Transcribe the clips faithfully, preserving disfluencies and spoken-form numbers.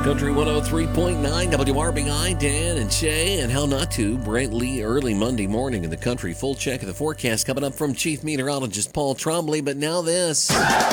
Country one oh three point nine W R B I, Dan and Shay, and how not to. Brent Lee, early Monday morning in the country. Full check of the forecast coming up from Chief Meteorologist Paul Trombley, but now this.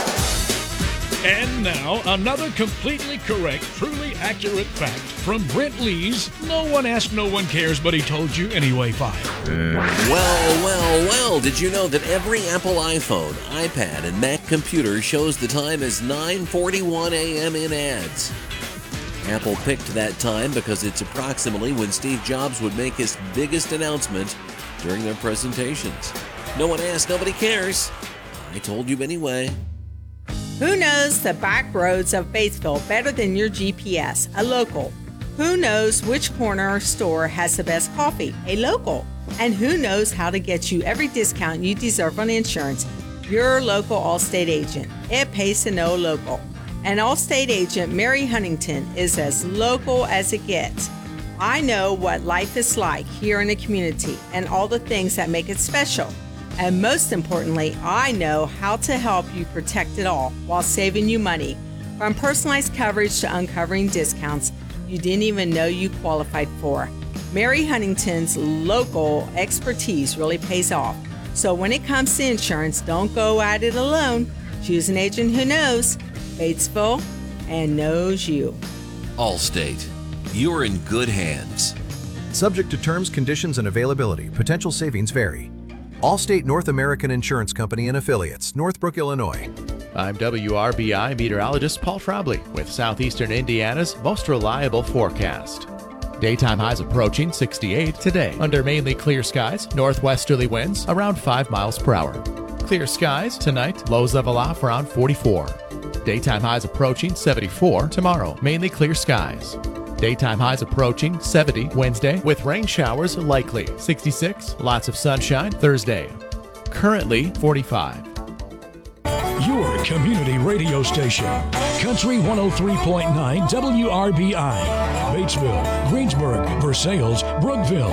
And now, another completely correct, truly accurate fact from Brent Lee's No One Asked, No One Cares, But He Told You Anyway file. Well, well, well, did you know that every Apple iPhone, iPad, and Mac computer shows the time as nine forty-one a.m. in ads? Apple picked that time because it's approximately when Steve Jobs would make his biggest announcement during their presentations. No one asked, nobody cares. I told you anyway. Who knows the back roads of Batesville better than your G P S? A local. Who knows which corner store has the best coffee? A local. And who knows how to get you every discount you deserve on insurance? Your local Allstate agent. It pays to know local. And Allstate agent Mary Huntington is as local as it gets. I know what life is like here in the community and all the things that make it special. And most importantly, I know how to help you protect it all while saving you money. From personalized coverage to uncovering discounts you didn't even know you qualified for. Mary Huntington's local expertise really pays off. So when it comes to insurance, don't go at it alone. Choose an agent who knows Batesville and knows you. Allstate, you're in good hands. Subject to terms, conditions, and availability. Potential savings vary. Allstate North American Insurance Company and Affiliates, Northbrook, Illinois. I'm W R B I meteorologist Paul Trombley with Southeastern Indiana's most reliable forecast. Daytime highs approaching sixty-eight today under mainly clear skies, northwesterly winds around five miles per hour. Clear skies tonight, lows level off around forty-four. Daytime highs approaching seventy-four tomorrow, mainly clear skies. Daytime highs approaching seventy Wednesday with rain showers likely. sixty-six, lots of sunshine Thursday. Currently forty-five. Your community radio station, Country one oh three point nine W R B I. Batesville, Greensburg, Versailles, Brookville,